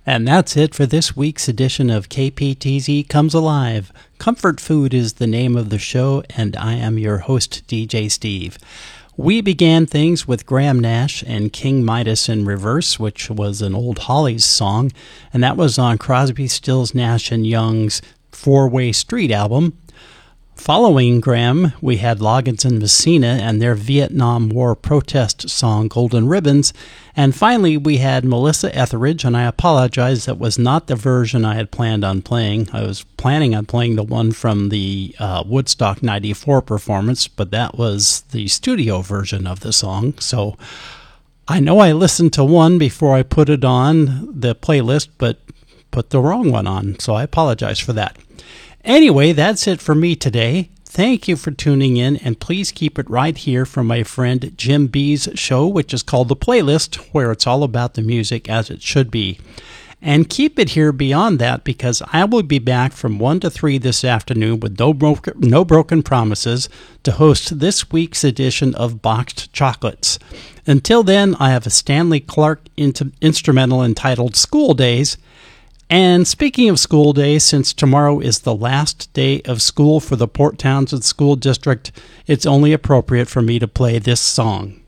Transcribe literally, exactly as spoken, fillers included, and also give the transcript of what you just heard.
And that's it for this week's edition of K P T Z Comes Alive. Comfort Food is the name of the show, and I am your host, D J Steve. We began things with Graham Nash and King Midas in Reverse, which was an old Hollies song, and that was on Crosby, Stills, Nash and Young's Four-Way Street album. Following Graham, we had Loggins and Messina and their Vietnam War protest song, Golden Ribbons. And finally, we had Melissa Etheridge, and I apologize, that was not the version I had planned on playing. I was planning on playing the one from the uh, Woodstock ninety-four performance, but that was the studio version of the song. So I know I listened to one before I put it on the playlist, but put the wrong one on, so I apologize for that. Anyway, that's it for me today. Thank you for tuning in, and please keep it right here from my friend Jim B's show, which is called The Playlist, where it's all about the music as it should be. And keep it here beyond that, because I will be back from one to three this afternoon with no, bro- no broken promises to host this week's edition of Boxed Chocolates. Until then, I have a Stanley Clarke int- instrumental entitled School Days. And speaking of school days, since tomorrow is the last day of school for the Port Townsend School District, it's only appropriate for me to play this song.